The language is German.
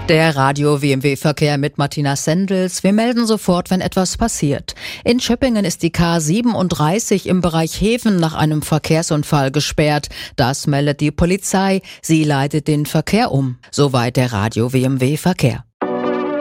Der Radio-WMW-Verkehr mit Martina Sendels. Wir melden sofort, wenn etwas passiert. In Schöppingen ist die K37 im Bereich Heven nach einem Verkehrsunfall gesperrt. Das meldet die Polizei. Sie leitet den Verkehr um. Soweit der Radio-WMW-Verkehr.